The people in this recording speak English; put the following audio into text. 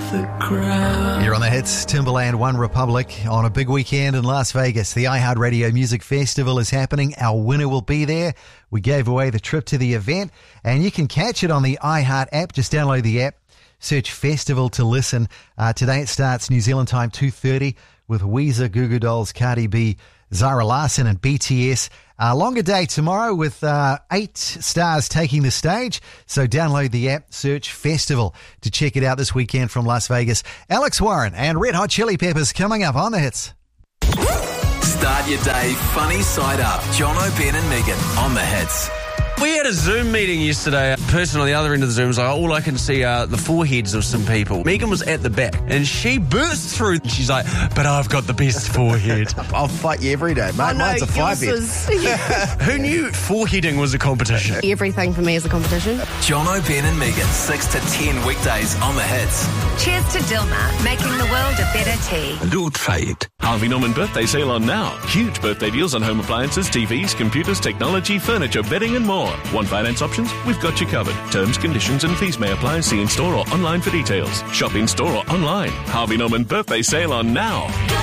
the crowd. You're on the hits, Timberland, One Republic, on a big weekend in Las Vegas. The iHeartRadio Music Festival is happening. Our winner will be there. We gave away the trip to the event, and you can catch it on the iHeart app. Just download the app, search Festival to listen. Today it starts New Zealand time 2:30 with Weezer, Goo Goo Dolls, Cardi B, Zara Larsson and BTS. Longer day tomorrow with 8 stars taking the stage. So download the app, search Festival to check it out this weekend from Las Vegas. Alex Warren and Red Hot Chili Peppers coming up on the hits. Start your day funny side up. John O'Brien and Megan on the hits. We had a Zoom meeting yesterday. A person on the other end of the Zoom was like, all I can see are the foreheads of some people. Megan was at the back and she burst through. She's like, but I've got the best forehead. I'll fight you every day, mate. Mine's a 5-head. Who knew foreheading was a competition? Everything for me is a competition. John O'Brien and Megan, 6 to 10 weekdays on the hits. Cheers to Dilmah, making the world a better tea. Don't fight. Harvey Norman birthday sale on now. Huge birthday deals on home appliances, TVs, computers, technology, furniture, bedding and more. Want finance options? We've got you covered. Terms, conditions and fees may apply. See in store or online for details. Shop in store or online. Harvey Norman birthday sale on now.